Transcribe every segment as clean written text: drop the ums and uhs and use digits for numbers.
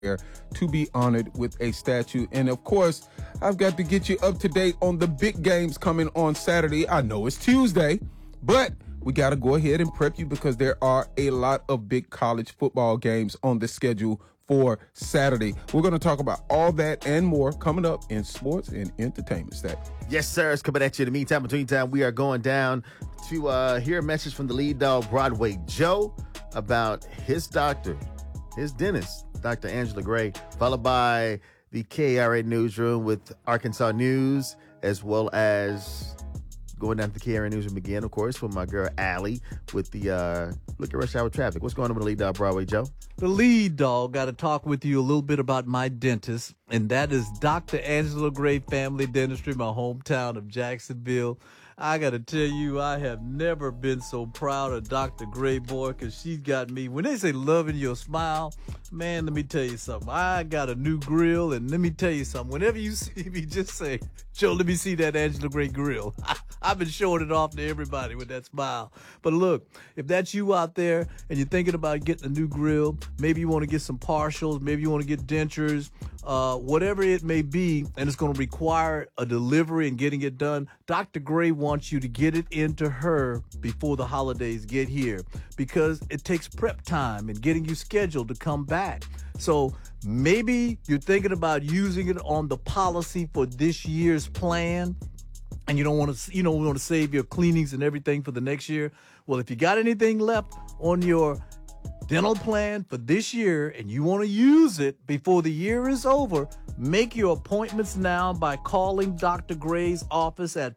there to be honored with a statue. And of course, I've got to get you up to date on the big games coming on Saturday. I know it's Tuesday, but we got to go ahead and prep you because there are a lot of big college football games on the schedule for Saturday. We're going to talk about all that and more coming up in sports and entertainment stat. Yes, sir. It's coming at you. In the meantime, between time, we are going down to hear a message from the lead dog, Broadway Joe, about his doctor, his dentist, Dr. Angela Gray, followed by the KRA Newsroom with Arkansas News, as well as going down to the KRA Newsroom again, of course, with my girl, Allie, with the look at rush hour traffic. What's going on with the lead dog, Broadway Joe? The lead dog got to talk with you a little bit about my dentist, and that is Dr. Angela Gray Family Dentistry, my hometown of Jacksonville. I got to tell you, I have never been so proud of Dr. Gray, boy, because she's got me. When they say loving your smile, man, let me tell you something. I got a new grill, and let me tell you something. Whenever you see me, just say, Joe, let me see that Angela Gray grill. I've been showing it off to everybody with that smile. But look, if that's you out there and you're thinking about getting a new grill, maybe you want to get some partials, maybe you want to get dentures, whatever it may be, and it's going to require a delivery and getting it done, Dr. Gray wants you to get it into her before the holidays get here because it takes prep time and getting you scheduled to come back. So maybe you're thinking about using it on the policy for this year's plan, and you don't want to save your cleanings and everything for the next year. Well, if you got anything left on your dental plan for this year and you want to use it before the year is over, make your appointments now by calling Dr. Gray's office at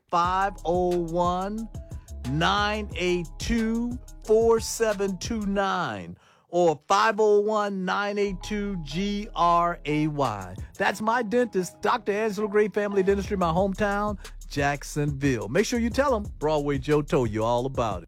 501-982-4729 or 501-982-GRAY. That's my dentist, Dr. Angela Gray Family Dentistry, my hometown, Jacksonville. Make sure you tell them Broadway Joe told you all about it.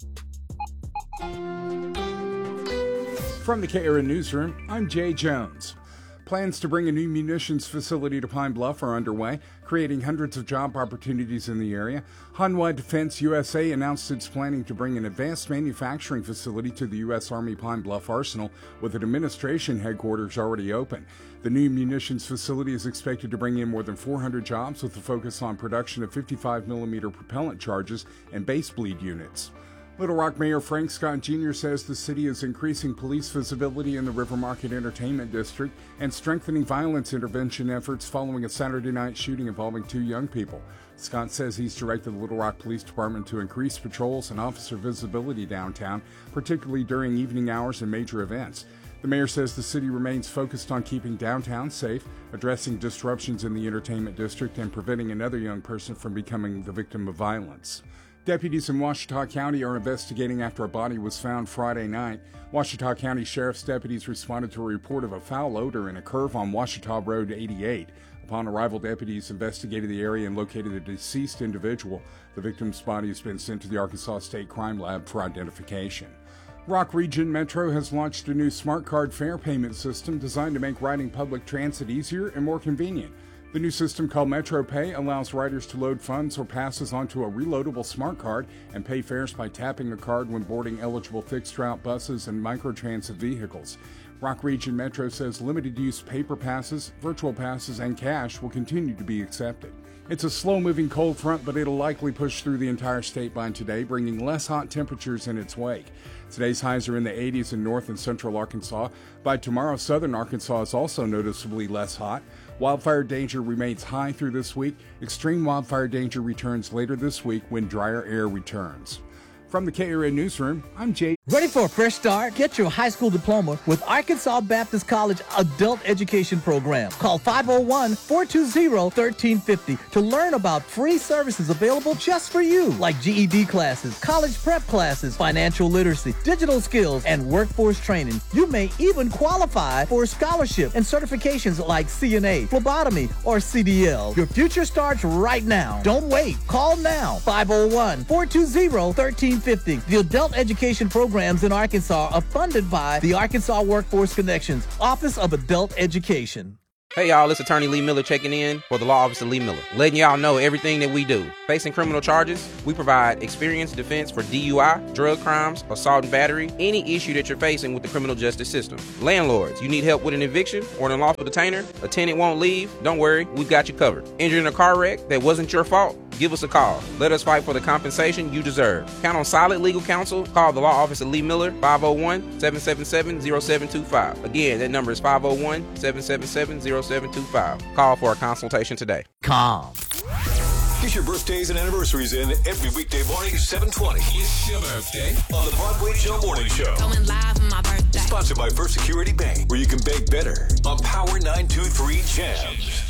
From the KRN Newsroom, I'm Jay Jones. Plans to bring a new munitions facility to Pine Bluff are underway, creating hundreds of job opportunities in the area. Hanwha Defense USA announced it's planning to bring an advanced manufacturing facility to the U.S. Army Pine Bluff Arsenal, with an administration headquarters already open. The new munitions facility is expected to bring in more than 400 jobs with a focus on production of 55mm propellant charges and base bleed units. Little Rock Mayor Frank Scott Jr. says the city is increasing police visibility in the River Market Entertainment District and strengthening violence intervention efforts following a Saturday night shooting involving 2 young people. Scott says he's directed the Little Rock Police Department to increase patrols and officer visibility downtown, particularly during evening hours and major events. The mayor says the city remains focused on keeping downtown safe, addressing disruptions in the entertainment district, and preventing another young person from becoming the victim of violence. Deputies in Ouachita County are investigating after a body was found Friday night. Ouachita County Sheriff's deputies responded to a report of a foul odor in a curve on Ouachita Road 88. Upon arrival, deputies investigated the area and located a deceased individual. The victim's body has been sent to the Arkansas State Crime Lab for identification. Rock Region Metro has launched a new smart card fare payment system designed to make riding public transit easier and more convenient. The new system, called Metro Pay, allows riders to load funds or passes onto a reloadable smart card and pay fares by tapping the card when boarding eligible fixed-route buses and microtransit vehicles. Rock Region Metro says limited-use paper passes, virtual passes, and cash will continue to be accepted. It's a slow-moving cold front, but it'll likely push through the entire state by today, bringing less hot temperatures in its wake. Today's highs are in the 80s in north and central Arkansas. By tomorrow, southern Arkansas is also noticeably less hot. Wildfire danger remains high through this week. Extreme wildfire danger returns later this week when drier air returns. From the KRN Newsroom, I'm Jay. Ready for a fresh start? Get your high school diploma with Arkansas Baptist College Adult Education Program. Call 501-420-1350 to learn about free services available just for you, like GED classes, college prep classes, financial literacy, digital skills, and workforce training. You may even qualify for a scholarship and certifications like CNA, phlebotomy, or CDL. Your future starts right now. Don't wait. Call now. 501-420-1350. The adult education programs in Arkansas are funded by the Arkansas Workforce Connections Office of Adult Education. Hey y'all, it's attorney Lee Miller checking in for the law office of Lee Miller, letting y'all know everything that we do. Facing criminal charges, we provide experienced defense for DUI, drug crimes, assault and battery, any issue that you're facing with the criminal justice system. Landlords, you need help with an eviction or an unlawful detainer? A tenant won't leave? Don't worry, we've got you covered. Injured in a car wreck that wasn't your fault? Give us a call. Let us fight for the compensation you deserve. Count on solid legal counsel. Call the law office of Lee Miller, 501-777-0725. Again, that number is 501-777-0725. Call for a consultation today. Calm. Get your birthdays and anniversaries in every weekday morning, 7:20. It's your birthday on the Broadway Joe Morning Show. Going live on my birthday. Sponsored by First Security Bank, where you can bake better on Power 923 Jams.